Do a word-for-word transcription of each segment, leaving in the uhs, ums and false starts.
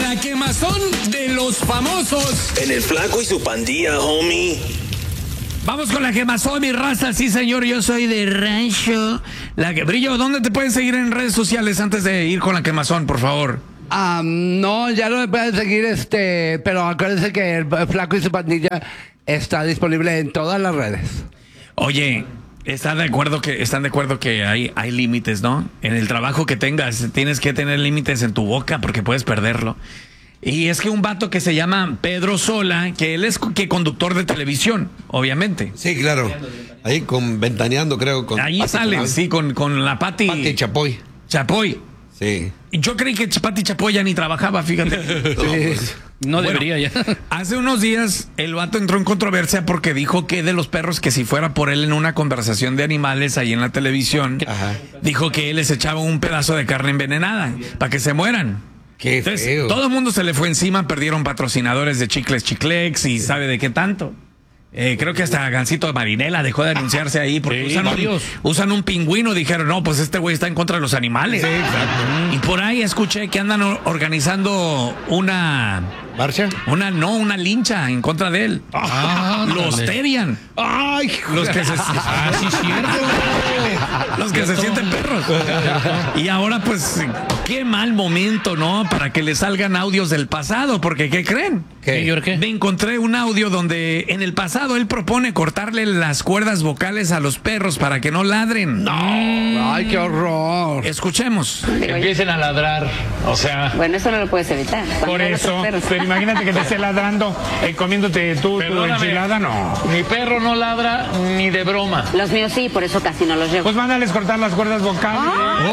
La quemazón de los famosos. En el Flaco y su pandilla, homie. Vamos con la quemazón, mi raza. Sí, señor, yo soy de rancho. La que Brillo, ¿dónde te pueden seguir en redes sociales antes de ir con la quemazón, por favor? Um, no, ya no me pueden seguir, este, pero acuérdense que el Flaco y su pandilla está disponible en todas las redes. Oye, ¿están de acuerdo que están de acuerdo que hay, hay límites, ¿no? En el trabajo que tengas tienes que tener límites en tu boca porque puedes perderlo. Y es que un vato que se llama Pedro Sola, que él es que conductor de televisión, obviamente. Sí, claro. Ahí con Ventaneando, creo. Con Ahí Pati sale, Chapoy. sí, con, con la Pati. Pati Chapoy. Chapoy. Sí. Y yo creí que Pati Chapoy ya ni trabajaba, fíjate. No, pues, No Bueno, debería ya. Hace unos días el vato entró en controversia porque dijo que de los perros, que si fuera por él en una conversación de animales ahí en la televisión, Ajá. dijo que él les echaba un pedazo de carne envenenada para que se mueran. Qué Entonces, feo. todo el mundo se le fue encima, perdieron patrocinadores de Chicles Chiclex y sabe de qué tanto. Eh, creo que hasta Gansito Marinela dejó de anunciarse ahí porque Sí, usan, un, varios. usan un pingüino. Dijeron, no, pues este güey está en contra de los animales. Sí, exacto. Y por ahí escuché que andan o- organizando una, ¿Marcha? una, no, una lincha en contra de él. Ah, los ándale. terian. ¡Ay! Los que se, Ah, sí, cierto. los que se sienten perros. Y ahora, pues, qué mal momento, ¿no? Para que le salgan audios del pasado, porque ¿qué creen? ¿Qué? Señor, ¿qué? Me encontré un audio donde en el pasado él propone cortarle las cuerdas vocales a los perros para que no ladren. No. Ay, qué horror. Escuchemos. Empiecen a ladrar, o sea, Bueno, eso no lo puedes evitar. Cuando por hay eso, otros perros. pero imagínate que te esté ladrando, eh, comiéndote tú tu Perdóname. enchilada, no. Mi perro no ladra ni de broma. Los míos sí, por eso casi no los llevo. Pues mándales cortar las cuerdas vocales.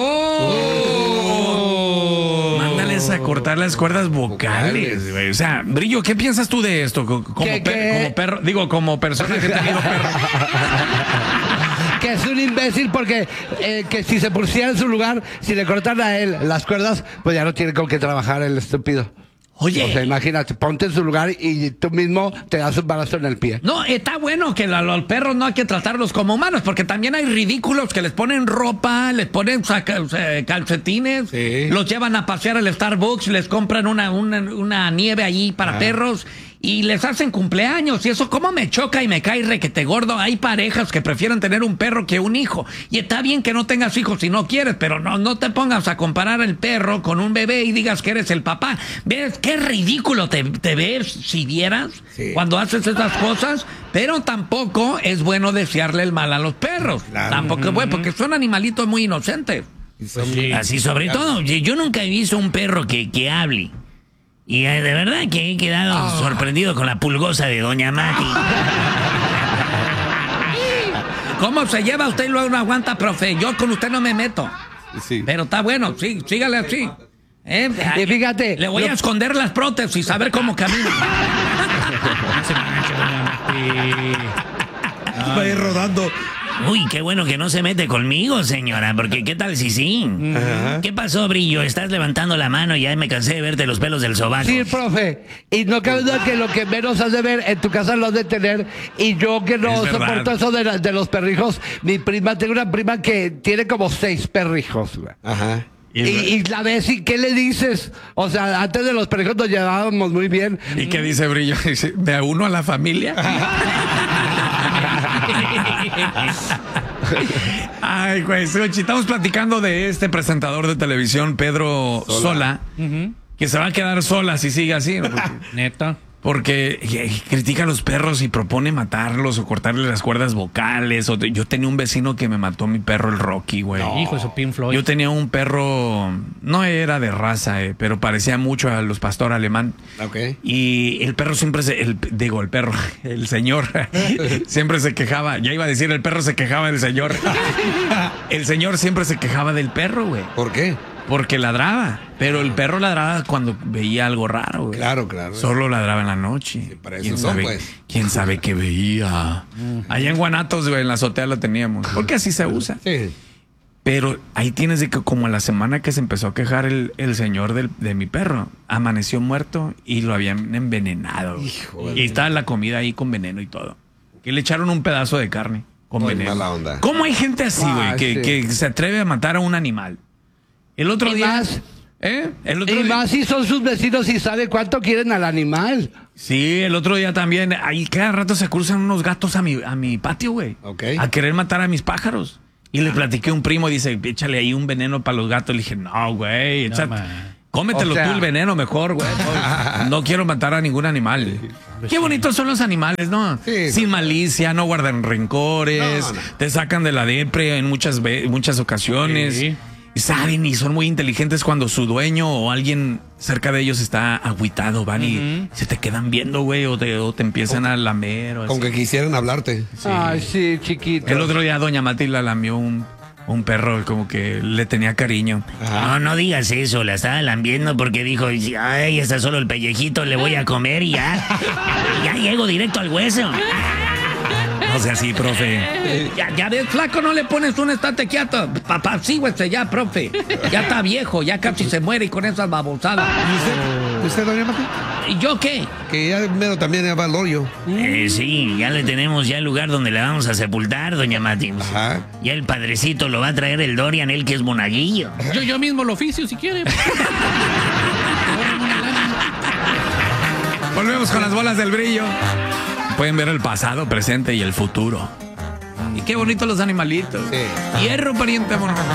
Oh. Mándales a cortar las cuerdas vocales, güey. O sea, Brillo, ¿qué piensas tú de esto? Co- Como, ¿Qué, per- qué? como perro, digo, como persona que ha tenido perro. Que es un imbécil porque eh, que si se pusiera en su lugar, si le cortan a él las cuerdas, pues ya no tiene con qué trabajar el estúpido. Oye. O sea, imagínate, ponte en su lugar y tú mismo te das un balazo en el pie. No, está bueno que la- los perros no hay que tratarlos como humanos, porque también hay ridículos que les ponen ropa, les ponen saca- o sea, calcetines, Sí. los llevan a pasear al Starbucks, les compran una, una, una nieve allí para perros y les hacen cumpleaños. Y eso, ¿cómo me choca y me cae requete gordo? Hay parejas que prefieren tener un perro que un hijo. Y está bien que no tengas hijos si no quieres, pero no, no te pongas a comparar el perro con un bebé y digas que eres el papá. ¿Ves qué ridículo te, te ves si vieras Sí. cuando haces esas cosas? Pero tampoco es bueno desearle el mal a los perros. Claro. Tampoco es bueno, porque son animalitos muy inocentes. Sí. Así, sobre todo, yo yo nunca he visto un perro que, que hable. Y eh, de verdad que he quedado sorprendido con la pulgosa de Doña Mati. ¿Cómo se lleva usted y luego no aguanta, profe? Yo con usted no me meto. Sí. Pero está bueno, sí, sígale así. Eh, Y fíjate, le voy lo- a esconder las prótesis, a ver cómo camina. No se manche, doña Mati. Va a ir rodando. Uy, qué bueno que no se mete conmigo, señora, porque ¿qué tal si sí? Ajá. ¿Qué pasó, Brillo? Estás levantando la mano y ya me cansé de verte los pelos del sobaco. Sí, profe. Y no cabe duda que lo que menos has de ver en tu casa lo has de tener. Y yo que no Es verdad. soporto eso de, la- de los perrijos. Mi prima, tengo una prima que tiene como seis perrijos, güey. Ajá. Y, y la ves y ¿qué le dices? O sea, antes de los perrijos nos llevábamos muy bien. ¿Y qué dice Brillo? Dice, ¿me uno a la familia? Ay, güey, Sochi, estamos platicando de este presentador de televisión, Pedro Sola, que se va a quedar sola si sigue así, ¿no? Porque, Neta. porque eh, critica a los perros y propone matarlos o cortarle las cuerdas vocales. O te- yo tenía un vecino que me mató a mi perro, el Rocky, güey. Hijo de su Pink Floyd. Yo tenía un perro, no era de raza, eh, pero parecía mucho a los pastor alemán. Ok. Y el perro siempre se, el, digo, el perro, el señor, siempre se quejaba. Ya iba a decir, el perro se quejaba del señor. El señor siempre se quejaba del perro, güey. ¿Por qué? Porque ladraba. Pero el perro ladraba cuando veía algo raro, güey. Claro, claro. Solo ladraba en la noche. para eso ¿Quién son, sabe, pues. ¿Quién sabe qué veía? Allá en Guanatos, güey, en la azotea lo teníamos. Porque así se usa. Sí. Pero ahí tienes de que como la semana que se empezó a quejar el, el señor del, de mi perro, amaneció muerto y lo habían envenenado. Hijo Y estaba la comida ahí con veneno y todo. Que le echaron un pedazo de carne con Muy veneno. mala onda. ¿Cómo hay gente así, güey, Ah, que, sí. que se atreve a matar a un animal? El otro Y día... más ¿Eh? El otro Y día- más si son sus vecinos y sabe cuánto quieren al animal. Sí, el otro día también. Ahí cada rato se cruzan unos gatos a mi, a mi patio, güey. Ok. A querer matar a mis pájaros. Y le platiqué a un primo, dice, échale ahí un veneno para los gatos. Le dije, no, güey, echa- man. cómetelo O sea- tú el veneno mejor, güey. No, no quiero matar a ningún animal. Qué bonitos son los animales, ¿no? Sí, Sin no. malicia, no guardan rencores, No, no. te sacan de la depre en muchas, ve- muchas ocasiones. Sí. Y saben y son muy inteligentes cuando su dueño o alguien cerca de ellos está agüitado, van y se te quedan viendo, güey, o te, o te empiezan a lamer. O así. Con que quisieran hablarte. Ay, sí, chiquito. El otro día doña Matilda lamió un, un perro como que le tenía cariño. No, no digas eso, la estaba lambiendo porque dijo, ay, está solo el pellejito, le voy a comer y ya. Ya llego directo al hueso. No sea así, profe. Ya, ya ves, flaco, no le pones un estate quieto. Papá, sí, güey, ya, profe. Ya está viejo, ya casi se muere y con esas babosadas. ¿Y usted? ¿Usted, doña Mati? ¿Y yo qué? Que ya mero también va al hoyo. Eh, sí, ya le tenemos ya el lugar donde la vamos a sepultar, doña Mati. Ajá. Ya el padrecito lo va a traer el Dorian, él que es monaguillo. Yo, yo mismo lo oficio, si quiere. Volvemos con las bolas del brillo. Pueden ver el pasado, presente y el futuro. Y qué bonitos los animalitos. Sí. Hierro, pariente, amor.